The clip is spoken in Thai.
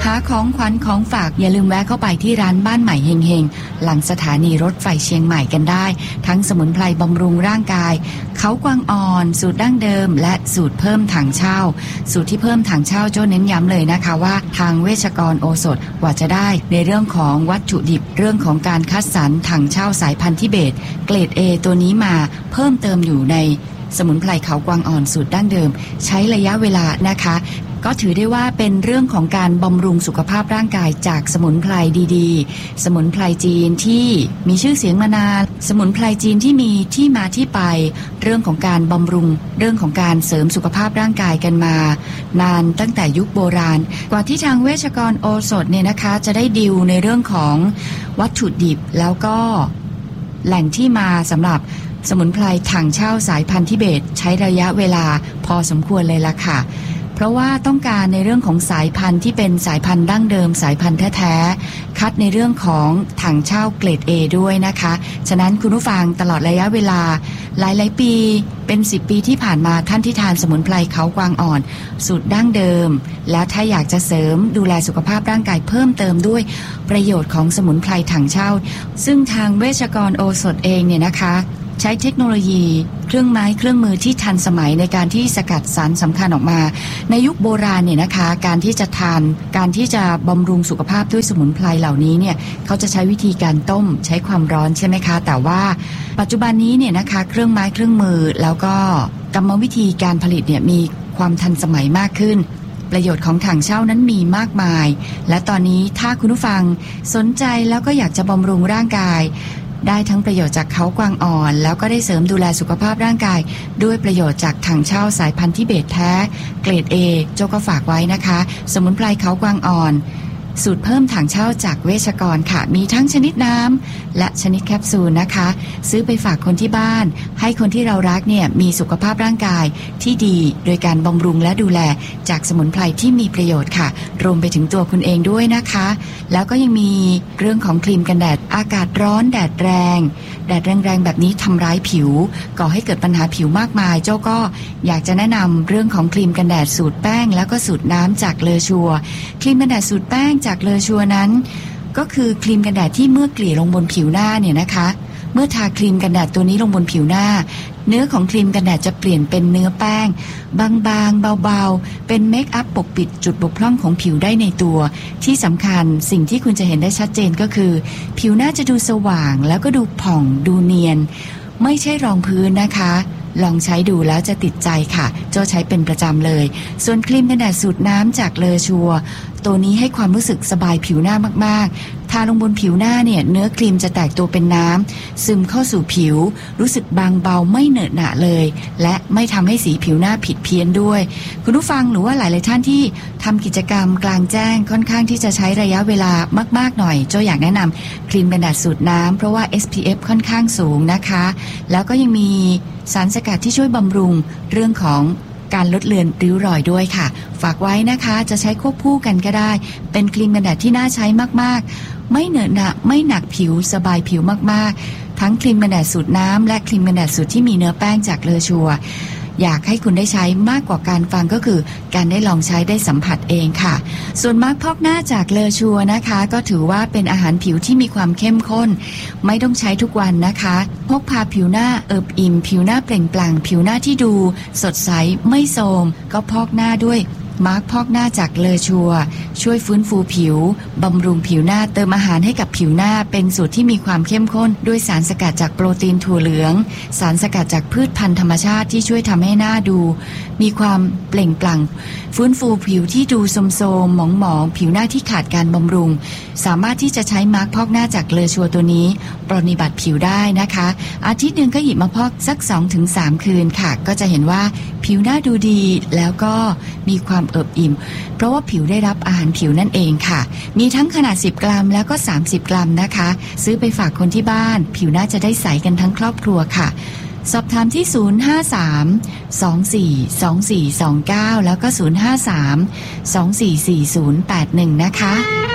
หาของขวัญของฝากอย่าลืมแวะเข้าไปที่ร้านบ้านใหม่เฮงๆหลังสถานีรถไฟเชียงใหม่กันได้ทั้งสมุนไพรบำรุงร่างกายเขากวางอ่อนสูตรดั้งเดิมและสูตรเพิ่มถังเช่าสูตรที่เพิ่มถังเช่าโจ้เน้นย้ำเลยนะคะว่าทางเวชกรโอสถกว่าจะได้ในเรื่องของวัตถุดิบเรื่องของการคัดสรรถังเช่าสายพันธุ์ทิเบตเกรด A ตัวนี้มาเพิ่มเติมอยู่ในสมุนไพรเขากวางอ่อนสูตรดั้งเดิมใช้ระยะเวลานะคะก็ถือได้ว่าเป็นเรื่องของการบำรุงสุขภาพร่างกายจากสมุนไพรดีๆสมุนไพรจีนที่มีชื่อเสียงมานานสมุนไพรจีนที่มีที่มาที่ไปเรื่องของการบำรุงเรื่องของการเสริมสุขภาพร่างกายกันมานานตั้งแต่ยุคโบราณกว่าที่ทางเวชกรโอสถเนี่ยนะคะจะได้ดิวในเรื่องของวัตถุดิบแล้วก็แหล่งที่มาสำหรับสมุนไพรถังเช่าสายพันธุ์ทิเบตใช้ระยะเวลาพอสมควรเลยล่ะค่ะเพราะว่าต้องการในเรื่องของสายพันธุ์ที่เป็นสายพันธุ์ดั้งเดิมสายพันธุ์แท้ๆคัดในเรื่องของถังเช่าเกรด A ด้วยนะคะฉะนั้นคุณผู้ฟังตลอดระยะเวลาหลายๆปีเป็น10ปีที่ผ่านมาท่านที่ทานสมุนไพรเขากวางอ่อนสูตรดั้งเดิมแล้วถ้าอยากจะเสริมดูแลสุขภาพร่างกายเพิ่มเติมด้วยประโยชน์ของสมุนไพรถังเช่าซึ่งทางเวชกรโอสถเองเนี่ยนะคะใช้เทคโนโลยีเครื่องไม้เครื่องมือที่ทันสมัยในการที่สกัดสารสำคัญออกมาในยุคโบราณเนี่ยนะคะการที่จะทานการที่จะบำรุงสุขภาพด้วยสมุนไพรเหล่านี้เนี่ยเขาจะใช้วิธีการต้มใช้ความร้อนใช่ไหมคะแต่ว่าปัจจุบันนี้เนี่ยนะคะเครื่องไม้เครื่องมือแล้วก็กรรมวิธีการผลิตเนี่ยมีความทันสมัยมากขึ้นประโยชน์ของถังเช่านั้นมีมากมายและตอนนี้ถ้าคุณผู้ฟังสนใจแล้วก็อยากจะบำรุงร่างกายได้ทั้งประโยชน์จากเขากวางอ่อนแล้วก็ได้เสริมดูแลสุขภาพร่างกายด้วยประโยชน์จากถังเช่าสายพันธุ์ทิเบตแท้เกรด A โจก็ฝากไว้นะคะสมุนไพรเขากวางอ่อนสูตรเพิ่มถังเช่าจากเวชกรค่ะมีทั้งชนิดน้ำและชนิดแคปซูลนะคะซื้อไปฝากคนที่บ้านให้คนที่เรารักเนี่ยมีสุขภาพร่างกายที่ดีโดยการบำรุงและดูแลจากสมุนไพรที่มีประโยชน์ค่ะรวมไปถึงตัวคุณเองด้วยนะคะแล้วก็ยังมีเรื่องของครีมกันแดดอากาศร้อนแดดแรงแบบนี้ทำร้ายผิวก่อให้เกิดปัญหาผิวมากมายเจ้าก็อยากจะแนะนำเรื่องของครีมกันแดดสูตรแป้งแล้วก็สูตรน้ำจากเลอชัวครีมกันแดดสูตรแป้งจากเลอชัวนั้นก็คือครีมกันแดดที่เมื่อเกลี่ยลงบนผิวหน้าเนี่ยนะคะเมื่อทาครีมกันแดดตัวนี้ลงบนผิวหน้าเนื้อของครีมกันแดดจะเปลี่ยนเป็นเนื้อแป้งบางๆเบาๆเป็นเมคอัพปกปิดจุดบกพร่องของผิวได้ในตัวที่สำคัญสิ่งที่คุณจะเห็นได้ชัดเจนก็คือผิวหน้าจะดูสว่างแล้วก็ดูผ่องดูเนียนไม่ใช่รองพื้นนะคะลองใช้ดูแล้วจะติดใจค่ะโจ้ใช้เป็นประจำเลยส่วนครีมกันแดดสูตรน้ำจากเลอชัวตัวนี้ให้ความรู้สึกสบายผิวหน้ามากๆทาลงบนผิวหน้าเนี่ยเนื้อครีมจะแตกตัวเป็นน้ำซึมเข้าสู่ผิวรู้สึกบางเบาไม่เหนอะหนะเลยและไม่ทำให้สีผิวหน้าผิดเพี้ยนด้วยคุณผู้ฟังหรือว่าหลายๆท่านที่ทำกิจกรรมกลางแจ้งค่อนข้างที่จะใช้ระยะเวลามากๆหน่อยโจ้อยากแนะนำครีมกันแดดสูตรน้ำเพราะว่า SPF ค่อนข้างสูงนะคะแล้วก็ยังมีสารสกัดที่ช่วยบำรุงเรื่องของการลดเลือนริ้วรอยด้วยค่ะฝากไว้นะคะจะใช้ควบคู่กันก็ได้เป็นครีมกันแดดที่น่าใช้มากๆไม่เหนอะหนะไม่หนักผิวสบายผิวมากๆทั้งครีมกันแดดสูตรน้ำและครีมกันแดดสูตรที่มีเนื้อแป้งจากเลอชัวอยากให้คุณได้ใช้มากกว่าการฟังก็คือการได้ลองใช้ได้สัมผัสเองค่ะส่วนมาร์คพอกหน้าจากเลอชัวนะคะก็ถือว่าเป็นอาหารผิวที่มีความเข้มข้นไม่ต้องใช้ทุกวันนะคะพกพาผิวหน้าเอิบอิ่มผิวหน้าเปล่งปลั่งผิวหน้าที่ดูสดใสไม่โทรมก็พอกหน้าด้วยมาร์คพอกหน้าจากเลอชัวช่วยฟื้นฟูผิวบำรุงผิวหน้าเติมอาหารให้กับผิวหน้าเป็นสูตรที่มีความเข้มข้นด้วยสารสกัดจากโปรตีนถั่วเหลืองสารสกัดจากพืชพันธุ์ธรรมชาติที่ช่วยทำให้หน้าดูมีความเปล่งปลั่งฟื้นฟูผิวที่ดูโทรมๆหมองๆผิวหน้าที่ขาดการบำรุงสามารถที่จะใช้มาร์คพอกหน้าจากเลอชัวตัวนี้ปรนนิบัติผิวได้นะคะอาทิตย์หนึ่งก็หยิบมาพอกสัก 2-3 คืนค่ะก็จะเห็นว่าผิวหน้าดูดีแล้วก็มีความเอิบอิ่มเพราะว่าผิวได้รับอาหารผิวนั่นเองค่ะมีทั้งขนาด10 กรัมแล้วก็30 กรัมนะคะซื้อไปฝากคนที่บ้านผิวหน้าจะได้ใสกันทั้งครอบครัวค่ะสอบถามที่053-242429แล้วก็053-244081นะคะ